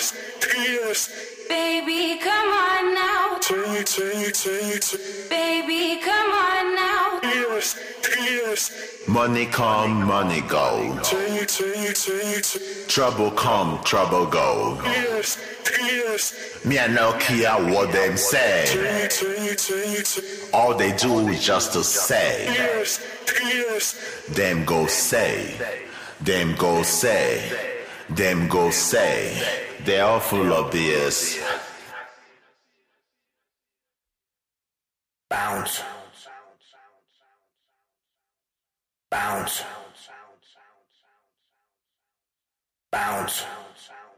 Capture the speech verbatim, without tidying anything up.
Baby, come on now. Take, take, take, take. Baby, come on now. Yes, yes. Money come, money go. Take, take, take, take. Trouble come, trouble go. Yes, yes. Me I no care what them say. Take, take, take, take. All they do is just to say. Yes, yes. Them go say. Them go say. Them go say. They're all full of B S. Bounce. Bounce. Bounce.